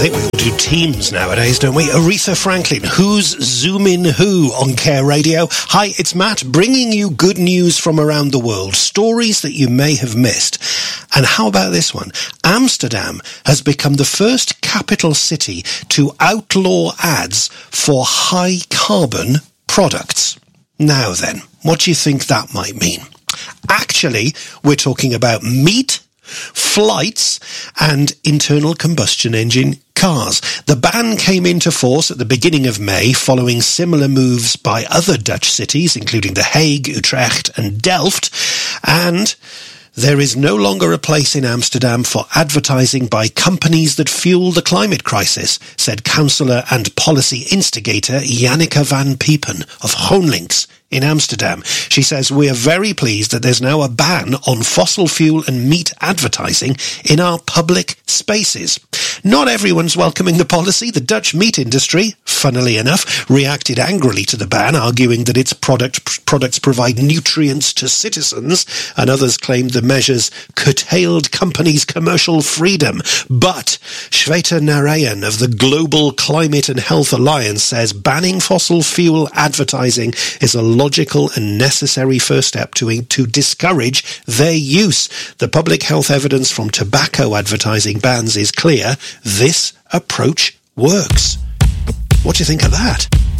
I think we all do teams nowadays, don't we? Aretha Franklin, Who's Zooming Who on Care Radio. Hi, it's Matt, bringing you good news from around the world, stories that you may have missed. And how about this one? Amsterdam has become the first capital city to outlaw ads for high-carbon products. Now then, what do you think that might mean? Actually, we're talking about meat, flights, and internal combustion engine cars. The ban came into force at the beginning of May following similar moves by other Dutch cities, including The Hague, Utrecht, and Delft, and there is no longer a place in Amsterdam for advertising by companies that fuel the climate crisis, said councillor and policy instigator Janneke van Piepen of GroenLinks in Amsterdam. She says, "We are very pleased that there's now a ban on fossil fuel and meat advertising in our public spaces." Not everyone's welcoming the policy. The Dutch meat industry, funnily enough, reacted angrily to the ban, arguing that its products provide nutrients to citizens, and others claimed the measures curtailed companies' commercial freedom. But Shweta Narayan of the Global Climate and Health Alliance says banning fossil fuel advertising is a logical and necessary first step to discourage their use. The public health evidence from tobacco advertising bans is clear. This approach works. What do you think of that?